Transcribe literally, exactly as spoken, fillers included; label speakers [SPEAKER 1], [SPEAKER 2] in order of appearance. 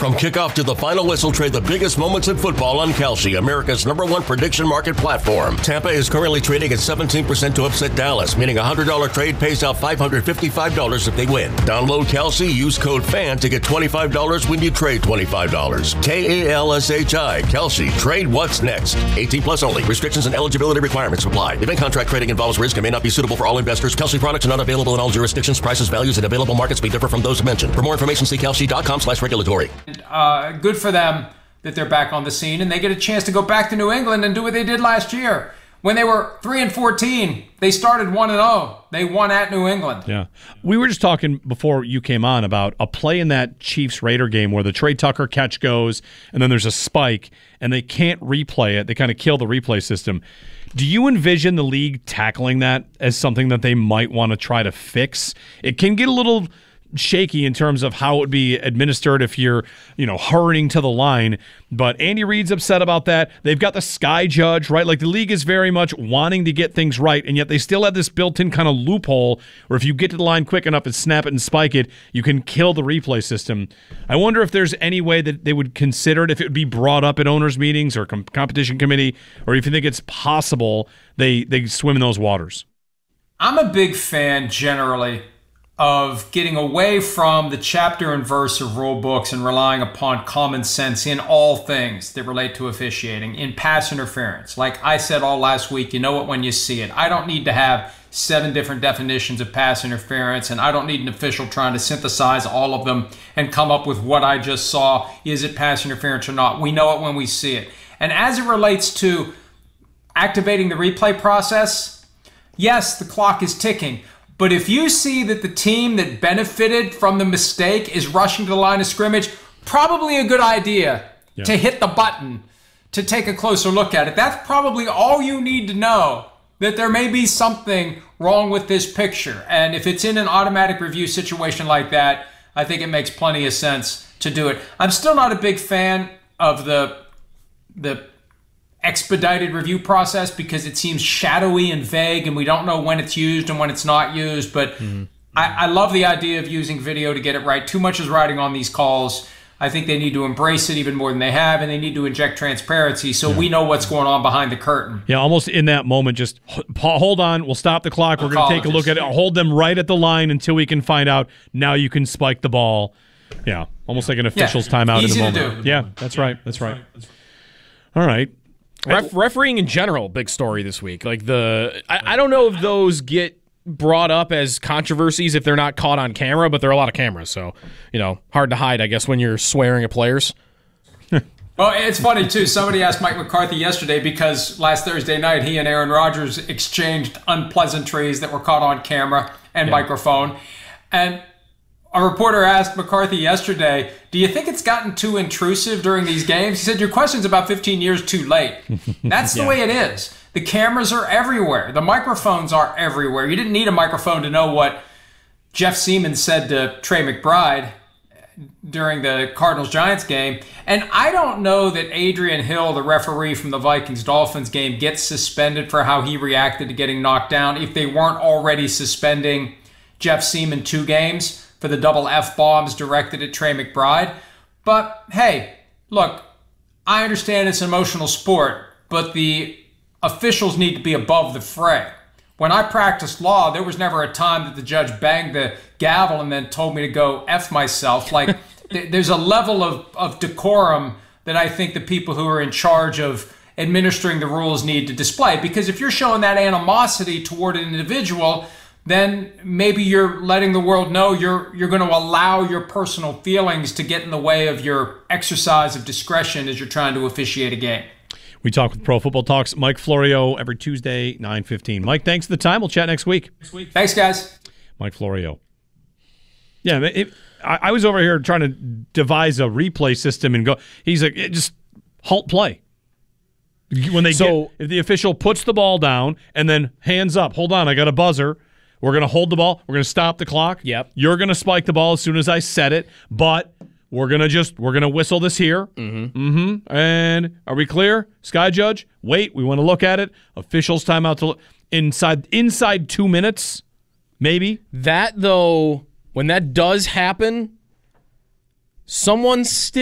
[SPEAKER 1] From kickoff to the final whistle, trade the biggest moments in football on Kalshi, America's number one prediction market platform. Tampa is currently trading at seventeen percent to upset Dallas, meaning a one hundred dollars trade pays out five hundred fifty-five dollars if they win. Download Kalshi, use code FAN to get twenty-five dollars when you trade twenty-five dollars. K A L S H I, Kalshi. Trade what's next. eighteen plus only. Restrictions and eligibility requirements apply. Event contract trading involves risk and may not be suitable for all investors. Kalshi products are not available in all jurisdictions. Prices, values, and available markets may differ from those mentioned. For more information, see kalshi dot com slash regulatory.
[SPEAKER 2] Uh, good for them that they're back on the scene and they get a chance to go back to New England and do what they did last year. When they were three and fourteen, they started one and oh. They won at New England.
[SPEAKER 3] Yeah. We were just talking before you came on about a play in that Chiefs-Raider game where the Trey Tucker catch goes and then there's a spike and they can't replay it. They kind of kill the replay system. Do you envision the league tackling that as something that they might want to try to fix? It can get a little shaky in terms of how it would be administered if you're, you know, hurrying to the line. But Andy Reid's upset about that. They've got the sky judge, right? Like the league is very much wanting to get things right, and yet they still have this built-in kind of loophole where if you get to the line quick enough and snap it and spike it, you can kill the replay system. I wonder if there's any way that they would consider it, if it would be brought up at owners' meetings or com- competition committee, or if you think it's possible they, they swim in those waters.
[SPEAKER 2] I'm a big fan, generally, of getting away from the chapter and verse of rule books and relying upon common sense in all things that relate to officiating, in pass interference. Like I said all last week, you know it when you see it. I don't need to have seven different definitions of pass interference, and I don't need an official trying to synthesize all of them and come up with what I just saw. Is it pass interference or not? We know it when we see it. And as it relates to activating the replay process, yes, the clock is ticking. But if you see that the team that benefited from the mistake is rushing to the line of scrimmage, probably a good idea yeah. to hit the button, to take a closer look at it. That's probably all you need to know, that there may be something wrong with this picture. And if it's in an automatic review situation like that, I think it makes plenty of sense to do it. I'm still not a big fan of the the expedited review process because it seems shadowy and vague and we don't know when it's used and when it's not used. But mm-hmm. I, I love the idea of using video to get it right. Too much is riding on these calls. I think they need to embrace it even more than they have, and they need to inject transparency so yeah. we know what's going on behind the curtain.
[SPEAKER 3] Yeah, almost in that moment, just hold on, we'll stop the clock, we're going to take a look at it, hold them right at the line until we can find out, now you can spike the ball. Yeah, almost like an official's yeah. timeout
[SPEAKER 2] Easy
[SPEAKER 3] in the
[SPEAKER 2] to
[SPEAKER 3] moment.
[SPEAKER 2] do.
[SPEAKER 3] Yeah, that's right, that's right. All right.
[SPEAKER 4] Ref- refereeing in general, big story this week. Like the, I, I don't know if those get brought up as controversies if they're not caught on camera, but there are a lot of cameras, so you know, hard to hide, I guess, when you're swearing at players.
[SPEAKER 2] Well, it's funny too. Somebody asked Mike McCarthy yesterday because last Thursday night he and Aaron Rodgers exchanged unpleasantries that were caught on camera and yeah. microphone, and a reporter asked McCarthy yesterday, do you think it's gotten too intrusive during these games? He said, your question's about fifteen years too late. That's the yeah. way it is. The cameras are everywhere. The microphones are everywhere. You didn't need a microphone to know what Jeff Siemens said to Trey McBride during the Cardinals-Giants game. And I don't know that Adrian Hill, the referee from the Vikings-Dolphins game, gets suspended for how he reacted to getting knocked down if they weren't already suspending Jeff Siemens two games for the double F-bombs directed at Trey McBride. But, hey, look, I understand it's an emotional sport, but the officials need to be above the fray. When I practiced law, there was never a time that the judge banged the gavel and then told me to go F myself. Like, th- there's a level of, of decorum that I think the people who are in charge of administering the rules need to display. Because if you're showing that animosity toward an individual, then maybe you're letting the world know you're you're going to allow your personal feelings to get in the way of your exercise of discretion as you're trying to officiate a game.
[SPEAKER 3] We talk with Pro Football Talks Mike Florio every Tuesday, nine fifteen. Mike, thanks for the time. We'll chat next week.
[SPEAKER 2] Next week. Thanks, guys.
[SPEAKER 3] Mike Florio. Yeah, it, I, I was over here trying to devise a replay system and go. He's like, just halt play. When they
[SPEAKER 4] so,
[SPEAKER 3] get, if the official puts the ball down and then hands up, hold on, I got a buzzer. We're going to hold the ball. We're going to stop the clock.
[SPEAKER 4] Yep.
[SPEAKER 3] You're going to spike the ball as soon as I set it, but we're going to just, we're going to whistle this here.
[SPEAKER 4] Mm-hmm.
[SPEAKER 3] Mm-hmm. And are we clear? Sky Judge, wait, we want to look at it. Officials timeout to look. Inside, inside two minutes, maybe.
[SPEAKER 4] That, though, when that does happen, someone still